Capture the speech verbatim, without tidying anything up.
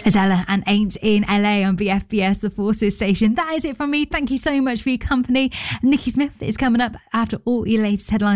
Adela and Ain't in L A on B F B S, the Forces station. That is it from me. Thank you so much for your company. Nikki Smith is coming up after all your latest headlines.